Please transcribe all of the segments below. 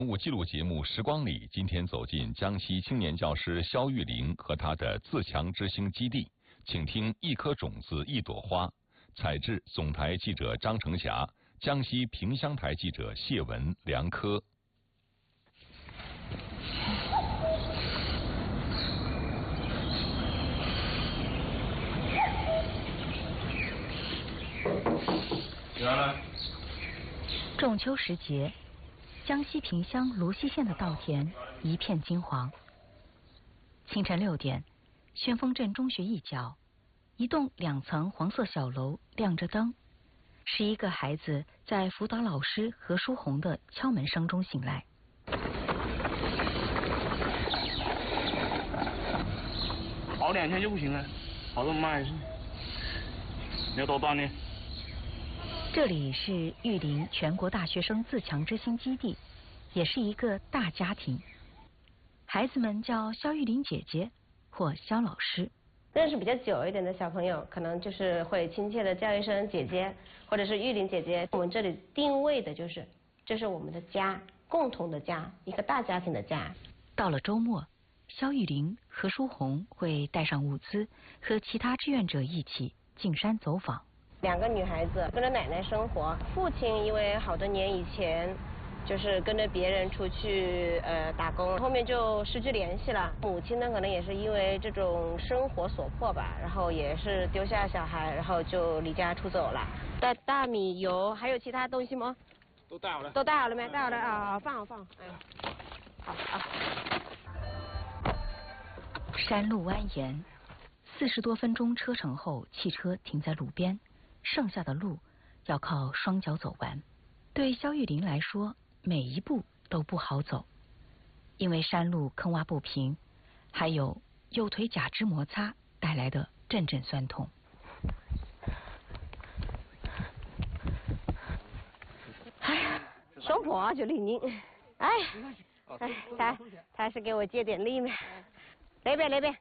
人物记录节目《时光里》今天走进江西青年教师肖玉玲和她的自强之星基地，请听一颗种子一朵花。采制总台记者张成霞，江西萍乡台记者谢文、梁科。 仲秋时节，江西萍乡芦溪县的稻田一片金黄。清晨6点，旋风镇中学一角，一栋2层黄色小楼亮着灯，11个孩子在辅导老师何书红的敲门声中醒来。 熬2天就不行了，熬这么慢是？你要多锻炼。 这里是玉林全国大学生自强之星基地，也是一个大家庭。孩子们叫肖玉林姐姐或肖老师。 认识比较久一点的小朋友，可能就是会亲切的叫一声姐姐，或者是玉林姐姐。我们这里定位的就是，这是我们的家，共同的家，一个大家庭的家。 到了周末，肖玉林、何书红会带上物资，和其他志愿者一起进山走访。 2个女孩子跟着奶奶生活，父亲因为好多年以前就是跟着别人出去打工，后面就失去联系了。母亲呢，可能也是因为这种生活所迫吧，然后也是丢下小孩，然后就离家出走了。带大米、油，还有其他东西吗？ 都带好了。 都带好了没？带好了啊，放好放。哎，好啊。 山路蜿蜒，40多分钟车程后，汽车停在路边。剩下的路要靠双脚走完，对肖玉林来说，每一步都不好走，因为山路坑洼不平，还有右腿假肢摩擦带来的阵阵酸痛。 哎呀，胸脯就灵硬，哎，他是给我借点力嘛。那边。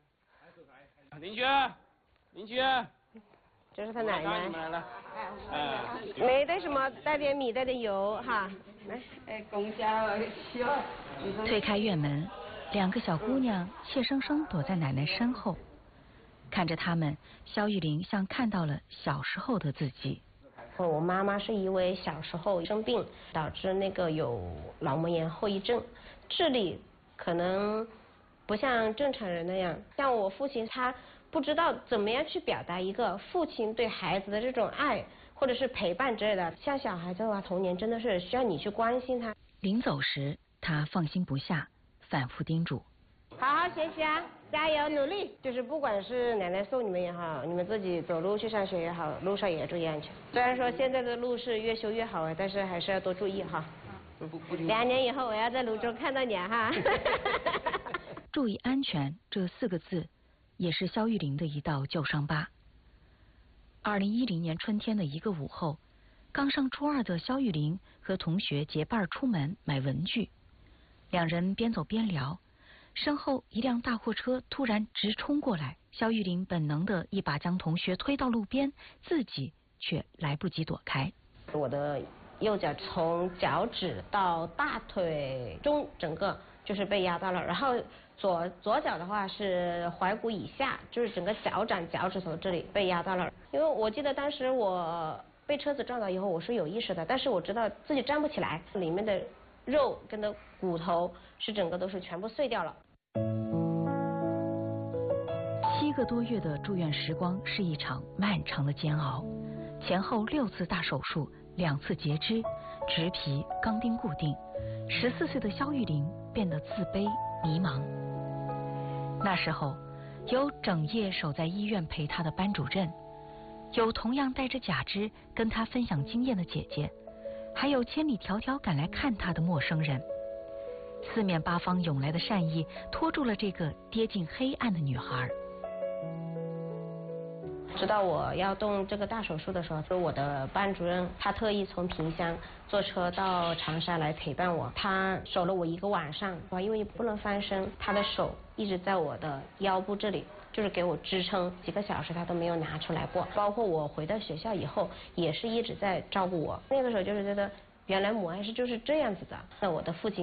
邻居。 这是他奶奶。 你们来了。 没带什么，带点米，带点油哈。来，公家推开院门，2个小姑娘怯生生躲在奶奶身后，看着他们，肖玉玲像看到了小时候的自己。 我妈妈是因为小时候生病，导致那个有脑膜炎后遗症，智力可能不像正常人那样。像我父亲他不知道怎么样去表达一个父亲对孩子的这种爱或者是陪伴之类的。像小孩子的话，童年真的是需要你去关心他。 临走时，他放心不下，反复叮嘱： 好好学习啊，加油努力。就是不管是奶奶送你们也好，你们自己走路去上学也好，路上也要注意安全。虽然说现在的路是越修越好，但是还是要多注意哈。2年以后我要在泸州看到你哈。 注意安全这4个字也是肖玉玲的一道旧伤疤。2010年春天的一个午后，刚上初2的肖玉玲和同学结伴出门买文具，2人边走边聊，身后一辆大货车突然直冲过来，肖玉玲本能的一把将同学推到路边，自己却来不及躲开。 我的右脚从脚趾到大腿中整个就是被压到了，然后左脚的话是踝骨以下，就是整个脚掌脚趾头这里被压到了。因为我记得当时我被车子撞到以后我是有意识的，但是我知道自己站不起来，里面的肉跟的骨头是整个都是全部碎掉了。 7个多月的住院时光是一场漫长的煎熬，前后6次大手术，2次截肢，植皮、钢钉固定。14岁的肖玉玲变得自卑迷茫。那时候，有整夜守在医院陪她的班主任，有同样带着假肢跟她分享经验的姐姐，还有千里迢迢赶来看她的陌生人。4面8方涌来的善意拖住了这个跌进黑暗的女孩。 知道我要动这个大手术的时候，是我的班主任，他特意从萍乡坐车到长沙来陪伴我。他守了我1个晚上，因为不能翻身，他的手一直在我的腰部这里，就是给我支撑，几个小时他都没有拿出来过。包括我回到学校以后，也是一直在照顾我。那个时候就是觉得原来母爱是就是这样子的。那我的父亲